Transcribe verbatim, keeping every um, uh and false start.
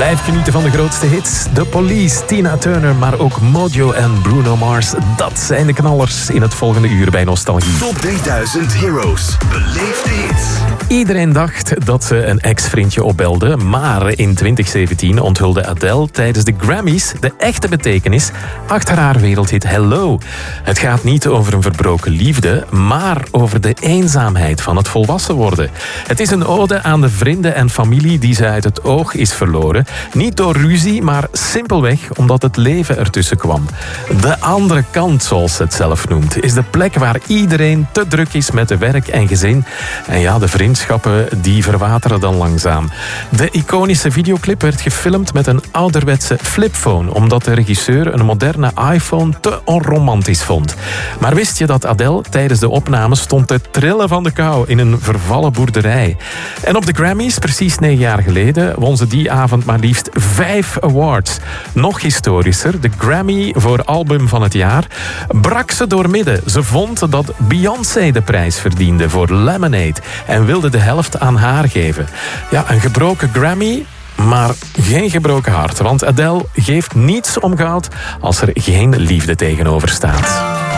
Blijf genieten van de grootste hits. The Police, Tina Turner, maar ook Mojo en Bruno Mars. Dat zijn de knallers in het volgende uur bij Nostalgie. Top drieduizend Heroes. Beleef de hits. Iedereen dacht dat ze een ex-vriendje opbelde, maar in twintig zeventien onthulde Adele tijdens de Grammys de echte betekenis achter haar wereldhit Hello. Het gaat niet over een verbroken liefde, maar over de eenzaamheid van het volwassen worden. Het is een ode aan de vrienden en familie die ze uit het oog is verloren. Niet door ruzie, maar simpelweg omdat het leven ertussen kwam. De andere kant, zoals ze het zelf noemt, is de plek waar iedereen te druk is met de werk en gezin. En ja, de vriendschappen die verwateren dan langzaam. De iconische videoclip werd gefilmd met een ouderwetse flipphone, omdat de regisseur een moderne iPhone te onromantisch vond. Maar wist je dat Adele tijdens de opnames stond te trillen van de kou in een vervallen boerderij? En op de Grammys, precies negen jaar geleden, won ze die avond maar liefst vijf awards. Nog historischer, de Grammy voor album van het jaar, brak ze doormidden. Ze vond dat Beyoncé de prijs verdiende voor Lemonade en wilde de helft aan haar geven. Ja, een gebroken Grammy, maar geen gebroken hart. Want Adele geeft niets om goud als er geen liefde tegenover staat.